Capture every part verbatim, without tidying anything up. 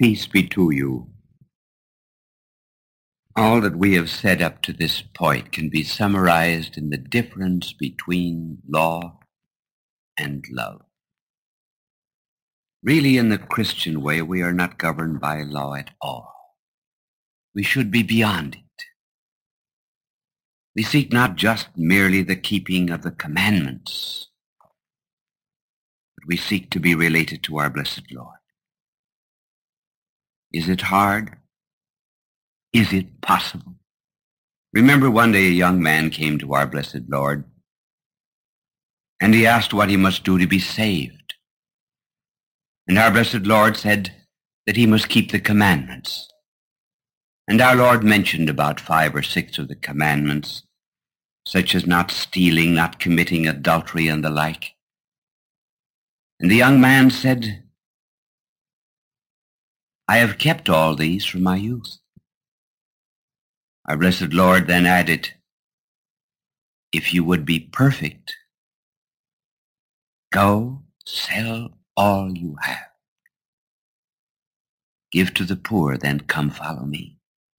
Peace be to you. All that we have said up to this point can be summarized in the difference between law and love. Really, in the Christian way, we are not governed by law at all. We should be beyond it. We seek not just merely the keeping of the commandments, but we seek to be related to our blessed Lord. Is it hard? Is it possible? Remember one day a young man came to our blessed Lord, and he asked what he must do to be saved. And our blessed Lord said that he must keep the commandments. And our Lord mentioned about five or six of the commandments, such as not stealing, not committing adultery, and the like. And the young man said, I have kept all these from my youth. Our blessed Lord then added, if you would be perfect, go sell all you have. Give to the poor, then come follow me.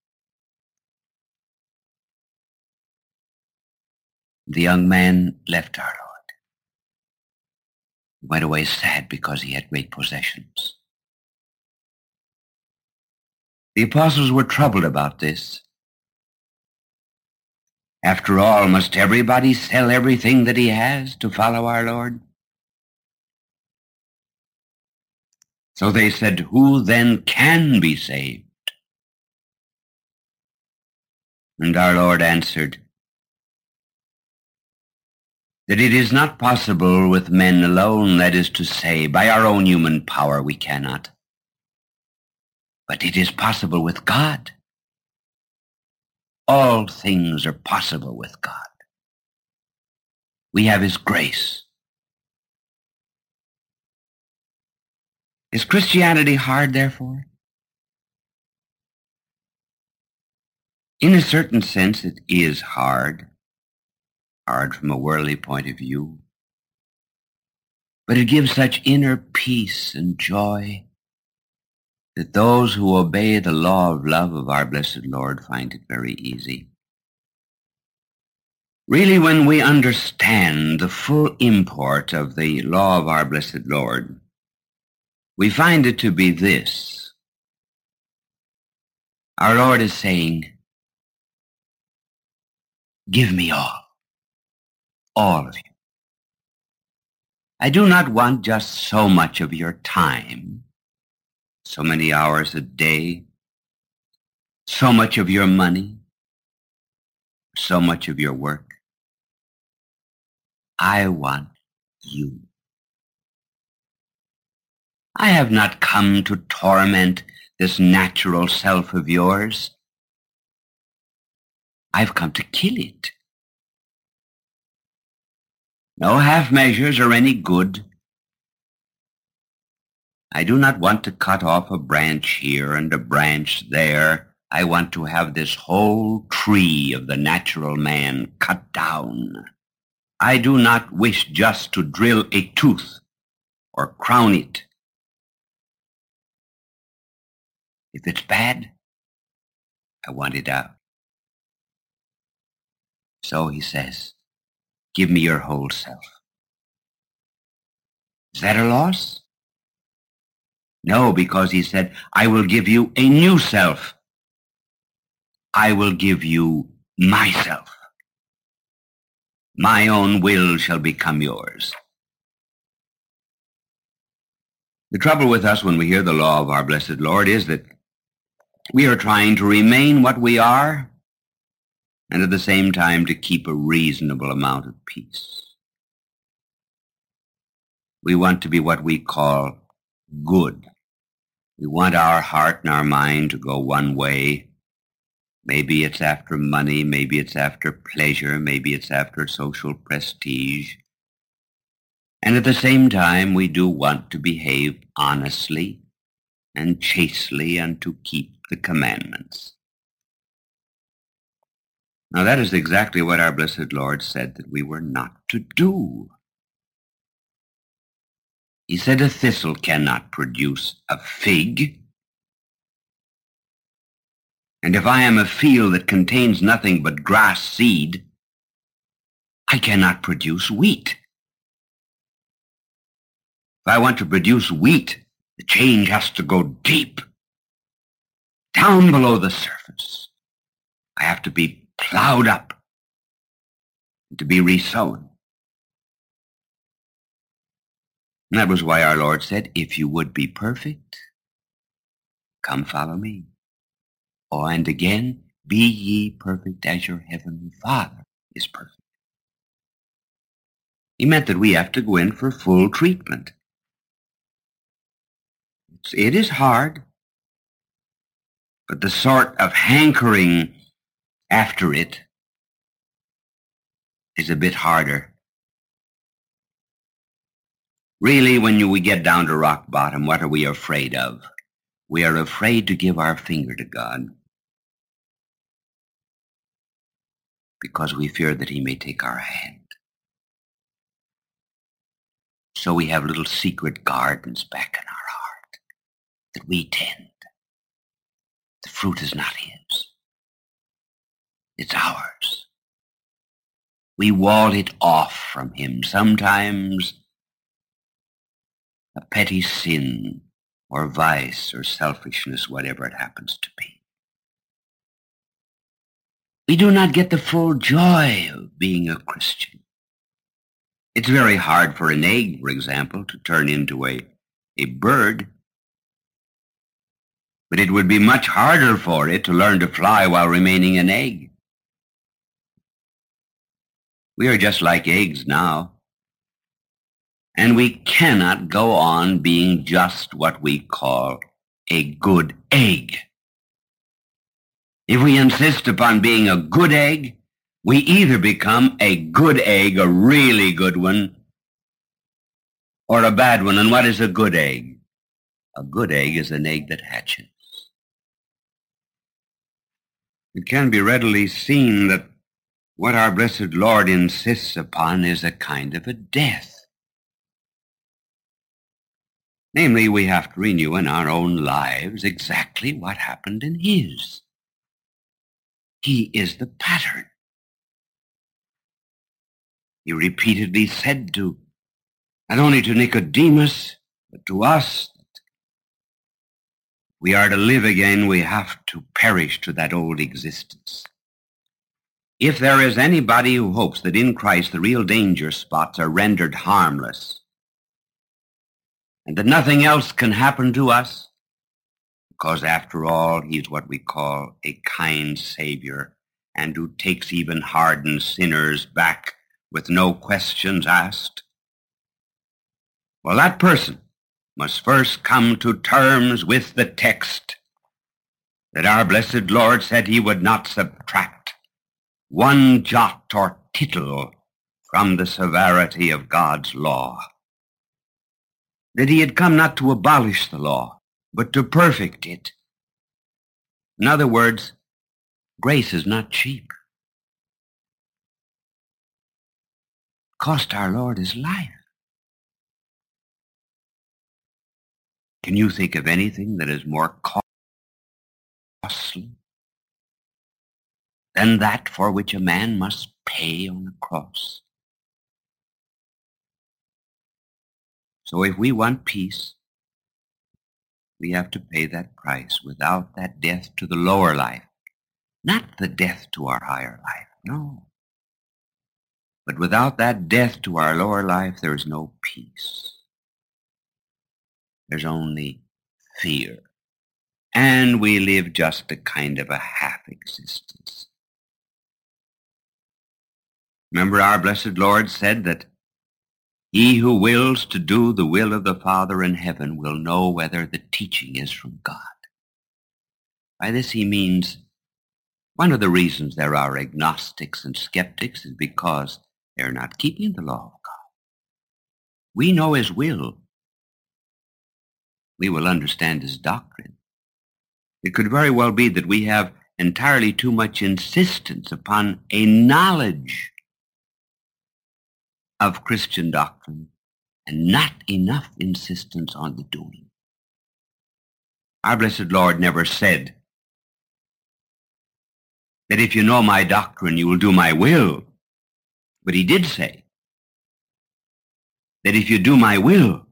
The young man left our Lord. He went away sad because he had great possessions. The apostles were troubled about this. After all, must everybody sell everything that he has to follow our Lord? So they said, who then can be saved? And our Lord answered, that it is not possible with men alone, that is to say, by our own human power we cannot. But it is possible with God. All things are possible with God. We have his grace. Is Christianity hard, therefore? In a certain sense, it is hard. Hard from a worldly point of view. But it gives such inner peace and joy that those who obey the law of love of our blessed Lord find it very easy. Really, when we understand the full import of the law of our blessed Lord, we find it to be this. Our Lord is saying, give me all, all of you. I do not want just so much of your time, so many hours a day, so much of your money, so much of your work. I want you. I have not come to torment this natural self of yours. I've come to kill it. No half measures are any good. I do not want to cut off a branch here and a branch there. I want to have this whole tree of the natural man cut down. I do not wish just to drill a tooth or crown it. If it's bad, I want it out. So he says, give me your whole self. Is that a loss? No, because he said, I will give you a new self. I will give you myself. My own will shall become yours. The trouble with us when we hear the law of our blessed Lord is that we are trying to remain what we are and at the same time to keep a reasonable amount of peace. We want to be what we call good. We want our heart and our mind to go one way. Maybe it's after money, maybe it's after pleasure, maybe it's after social prestige. And at the same time, we do want to behave honestly and chastely and to keep the commandments. Now that is exactly what our blessed Lord said that we were not to do. He said a thistle cannot produce a fig, And if I am a field that contains nothing but grass seed, I cannot produce wheat. If I want to produce wheat, the change has to go deep, down below the surface. I have to be plowed up and to be resown. And that was why our Lord said, if you would be perfect, come follow me. Oh, and again, be ye perfect as your heavenly Father is perfect. He meant that we have to go in for full treatment. It's, it is hard, but the sort of hankering after it is a bit harder. Really, when you, we get down to rock bottom, what are we afraid of? We are afraid to give our finger to God because we fear that he may take our hand. So we have little secret gardens back in our heart that we tend. The fruit is not his. It's ours. We wall it off from him. Sometimes a petty sin or vice or selfishness, whatever it happens to be. We do not get the full joy of being a Christian. It's very hard for an egg, for example, to turn into a, a bird. But it would be much harder for it to learn to fly while remaining an egg. We are just like eggs now. And we cannot go on being just what we call a good egg. If we insist upon being a good egg, we either become a good egg, a really good one, or a bad one. And what is a good egg? A good egg is an egg that hatches. It can be readily seen that what our blessed Lord insists upon is a kind of a death. Namely, we have to renew in our own lives exactly what happened in his. He is the pattern. He repeatedly said to, not only to Nicodemus, but to us, that we are to live again, we have to perish to that old existence. If there is anybody who hopes that in Christ the real danger spots are rendered harmless, and that nothing else can happen to us, because after all, he's what we call a kind Savior, and who takes even hardened sinners back with no questions asked. Well, that person must first come to terms with the text that our blessed Lord said he would not subtract one jot or tittle from the severity of God's law. That he had come not to abolish the law, but to perfect it. In other words, grace is not cheap. It cost our Lord his life. Can you think of anything that is more costly than that for which a man must pay on a cross? So if we want peace, we have to pay that price. Without that death to the lower life, not the death to our higher life, no. But without that death to our lower life, there is no peace. There's only fear. And we live just a kind of a half existence. Remember, our blessed Lord said that he who wills to do the will of the Father in heaven will know whether the teaching is from God. By this he means one of the reasons there are agnostics and skeptics is because they're not keeping the law of God. We know his will. We will understand his doctrine. It could very well be that we have entirely too much insistence upon a knowledge of Christian doctrine and not enough insistence on the doing. Our blessed Lord never said that if you know my doctrine, you will do my will. But he did say that if you do my will,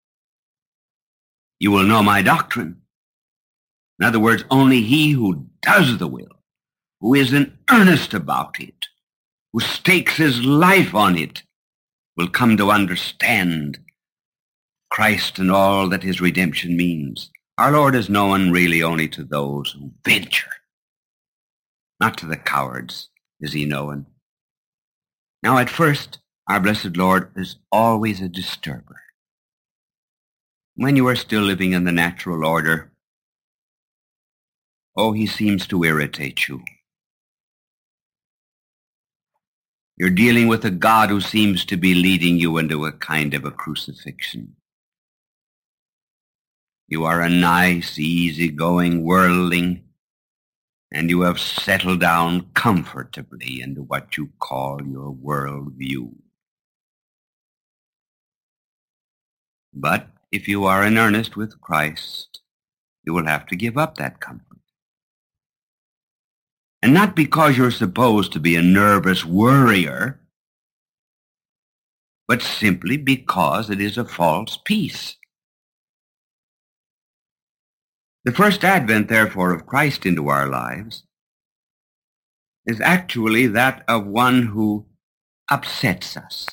you will know my doctrine. In other words, only he who does the will, who is in earnest about it, who stakes his life on it, will come to understand Christ and all that his redemption means. Our Lord is known really only to those who venture. Not to the cowards is he known. Now at first, our blessed Lord is always a disturber. When you are still living in the natural order, oh, he seems to irritate you. You're dealing with a God who seems to be leading you into a kind of a crucifixion. You are a nice, easy-going worldling, and you have settled down comfortably into what you call your world view. But if you are in earnest with Christ, you will have to give up that comfort. And not because you're supposed to be a nervous worrier, but simply because it is a false peace. The first advent, therefore, of Christ into our lives is actually that of one who upsets us.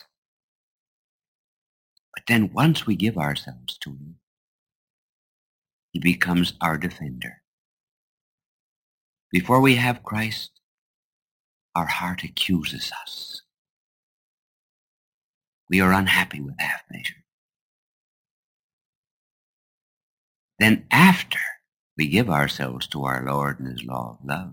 But then once we give ourselves to him, he becomes our defender. Before we have Christ, our heart accuses us. We are unhappy with half measure. Then after we give ourselves to our Lord and his law of love,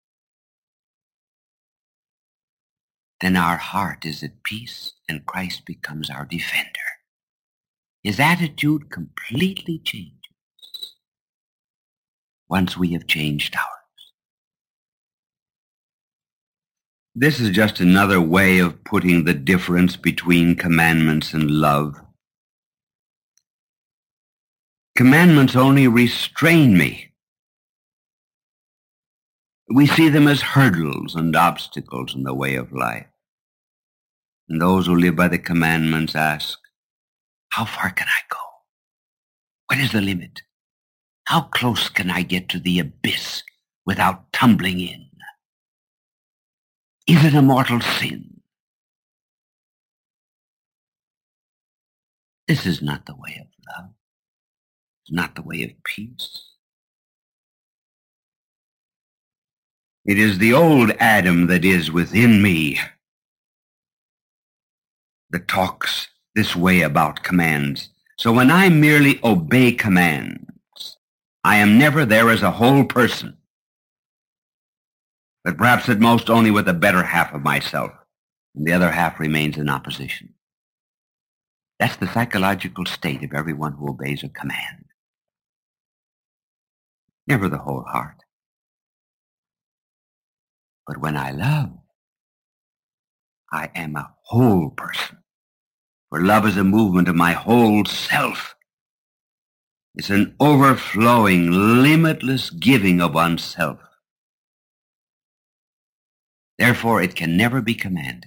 then our heart is at peace and Christ becomes our defender. His attitude completely changes once we have changed ours. This is just another way of putting the difference between commandments and love. Commandments only restrain me. We see them as hurdles and obstacles in the way of life. And those who live by the commandments ask, how far can I go? What is the limit? How close can I get to the abyss without tumbling in? Is it a mortal sin? This is not the way of love. It's not the way of peace. It is the old Adam that is within me that talks this way about commands. So when I merely obey commands, I am never there as a whole person, but perhaps at most only with the better half of myself, and the other half remains in opposition. That's the psychological state of everyone who obeys a command. Never the whole heart. But when I love, I am a whole person. For love is a movement of my whole self. It's an overflowing, limitless giving of oneself. Therefore, it can never be commanded.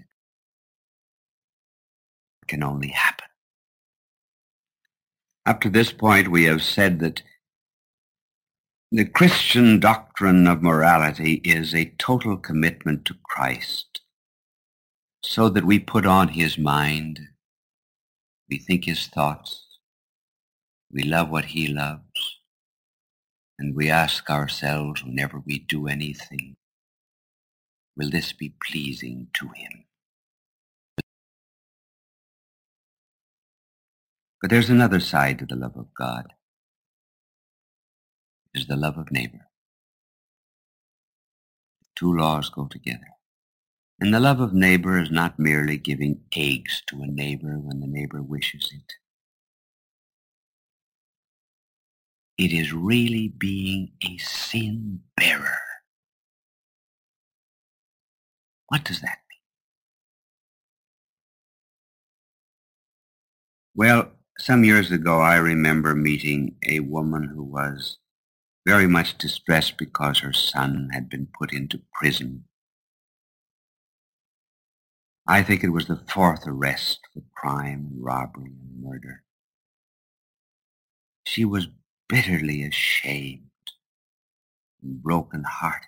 It can only happen. Up to this point, we have said that the Christian doctrine of morality is a total commitment to Christ, so that we put on his mind, we think his thoughts, we love what he loves, and we ask ourselves whenever we do anything, will this be pleasing to him? But there's another side to the love of God. It is the love of neighbor. Two laws go together. And the love of neighbor is not merely giving eggs to a neighbor when the neighbor wishes it. It is really being a sin bearer. What does that mean? Well, some years ago I remember meeting a woman who was very much distressed because her son had been put into prison. I think it was the fourth arrest for crime, robbery, and murder. She was bitterly ashamed and broken-hearted.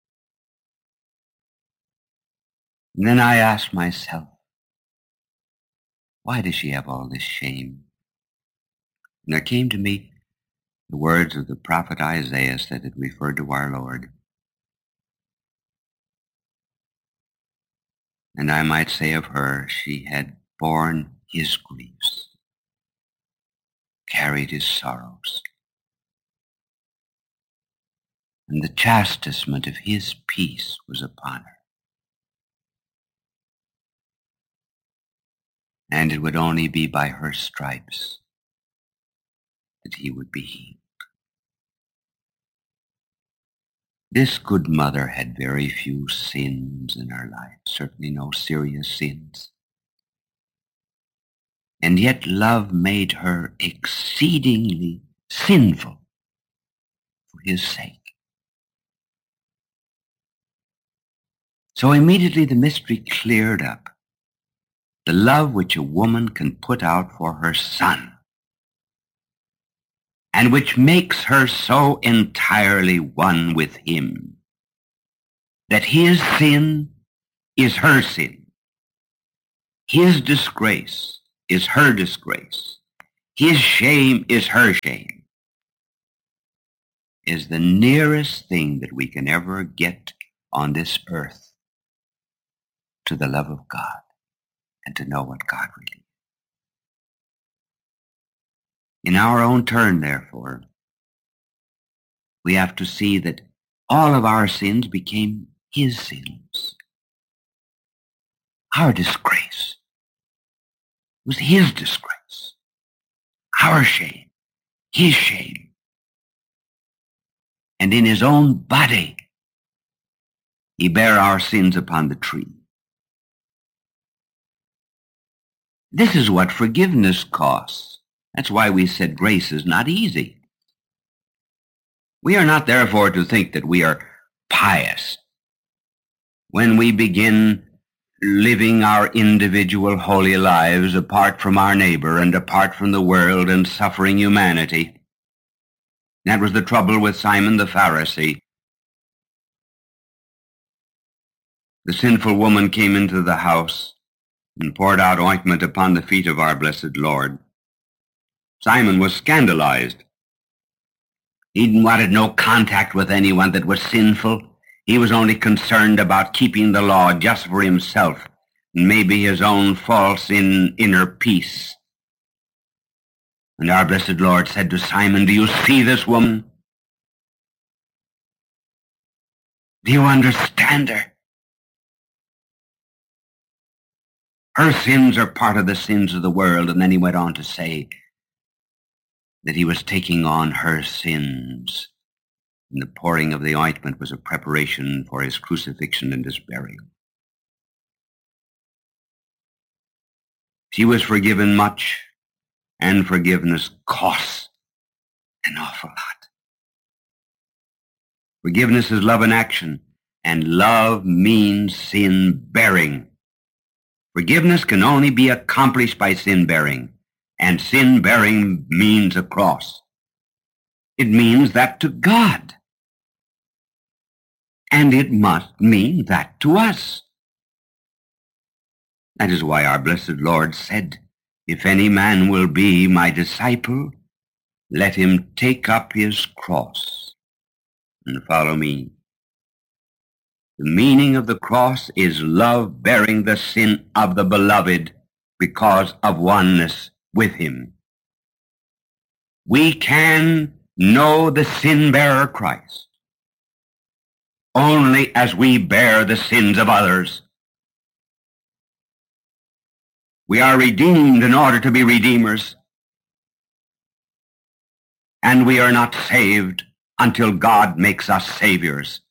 And then I asked myself, why does she have all this shame? And there came to me the words of the prophet Isaiah that had referred to our Lord. And I might say of her, she had borne his griefs, carried his sorrows, and the chastisement of his peace was upon her. And it would only be by her stripes that he would be healed. This good mother had very few sins in her life, certainly no serious sins. And yet love made her exceedingly sinful for his sake. So immediately the mystery cleared up. The love which a woman can put out for her son, and which makes her so entirely one with him, that his sin is her sin, his disgrace is her disgrace, his shame is her shame, is the nearest thing that we can ever get on this earth to the love of God and to know what God really is. In our own turn, therefore, we have to see that all of our sins became his sins. Our disgrace was his disgrace. Our shame, his shame. And in his own body, he bare our sins upon the tree. This is what forgiveness costs. That's why we said grace is not easy. We are not therefore to think that we are pious when we begin living our individual holy lives apart from our neighbor and apart from the world and suffering humanity. That was the trouble with Simon the Pharisee. The sinful woman came into the house and poured out ointment upon the feet of our blessed Lord. Simon was scandalized. He wanted no contact with anyone that was sinful. He was only concerned about keeping the law just for himself and maybe his own false in inner peace. And our blessed Lord said to Simon, do you see this woman? Do you understand her? Her sins are part of the sins of the world. And then he went on to say that he was taking on her sins. And the pouring of the ointment was a preparation for his crucifixion and his burial. She was forgiven much, and forgiveness costs an awful lot. Forgiveness is love in action, and love means sin-bearing. Forgiveness can only be accomplished by sin-bearing, and sin-bearing means a cross. It means that to God, and it must mean that to us. That is why our blessed Lord said, if any man will be my disciple, let him take up his cross and follow me. The meaning of the cross is love bearing the sin of the beloved because of oneness with him. We can know the sin-bearer Christ only as we bear the sins of others. We are redeemed in order to be redeemers, and we are not saved until God makes us saviors.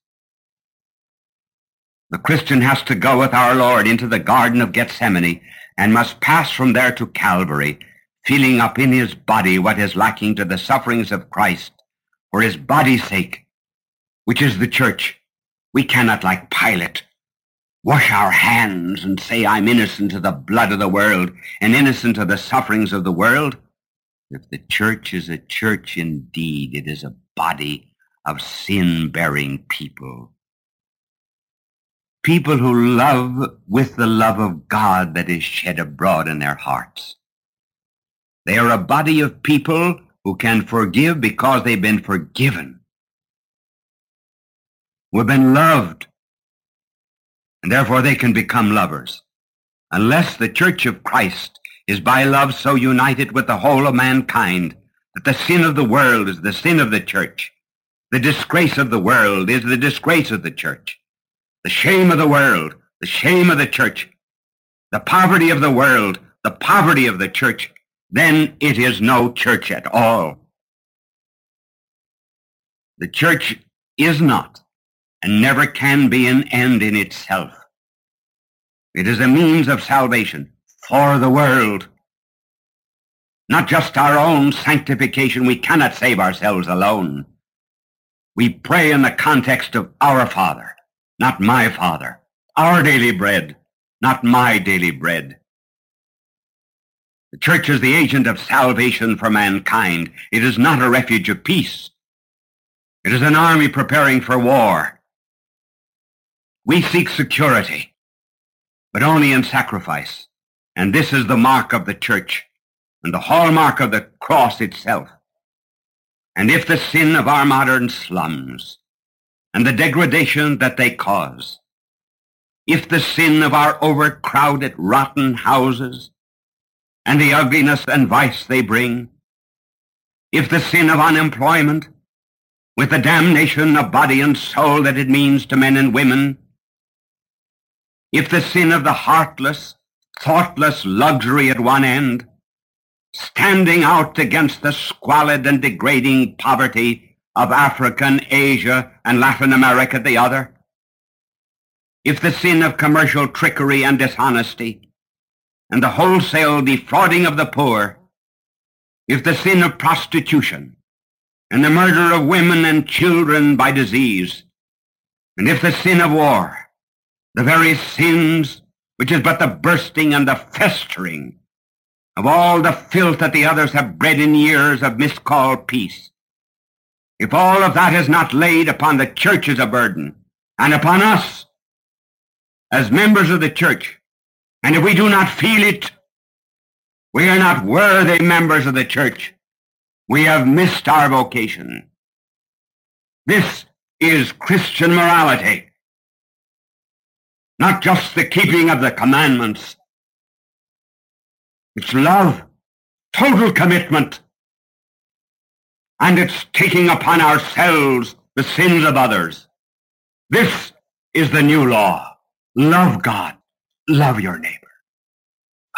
The Christian has to go with our Lord into the Garden of Gethsemane and must pass from there to Calvary, feeling up in his body what is lacking to the sufferings of Christ, for his body's sake, which is the church. We cannot, like Pilate, wash our hands and say, I'm innocent of the blood of the world and innocent of the sufferings of the world. If the church is a church indeed, it is a body of sin-bearing people. People who love with the love of God that is shed abroad in their hearts. They are a body of people who can forgive because they've been forgiven, who have been loved, and therefore they can become lovers. Unless the Church of Christ is by love so united with the whole of mankind that the sin of the world is the sin of the church, the disgrace of the world is the disgrace of the church, the shame of the world, the shame of the church, the poverty of the world, the poverty of the church, then it is no church at all. The church is not and never can be an end in itself. It is a means of salvation for the world. Not just our own sanctification. We cannot save ourselves alone. We pray in the context of our Father, not my Father. Our daily bread, not my daily bread. The church is the agent of salvation for mankind. It is not a refuge of peace. It is an army preparing for war. We seek security, but only in sacrifice. And this is the mark of the church and the hallmark of the cross itself. And if the sin of our modern slums and the degradation that they cause, if the sin of our overcrowded, rotten houses and the ugliness and vice they bring, if the sin of unemployment with the damnation of body and soul that it means to men and women, if the sin of the heartless, thoughtless luxury at one end, standing out against the squalid and degrading poverty of Africa and Asia and Latin America at the other, if the sin of commercial trickery and dishonesty and the wholesale defrauding of the poor, if the sin of prostitution and the murder of women and children by disease, and if the sin of war, the very sins which is but the bursting and the festering of all the filth that the others have bred in years of miscalled peace, if all of that is not laid upon the church as a burden, and upon us as members of the church, and if we do not feel it, we are not worthy members of the church. We have missed our vocation. This is Christian morality, not just the keeping of the commandments. It's love, total commitment, and it's taking upon ourselves the sins of others. This is the new law. Love God, love your neighbor.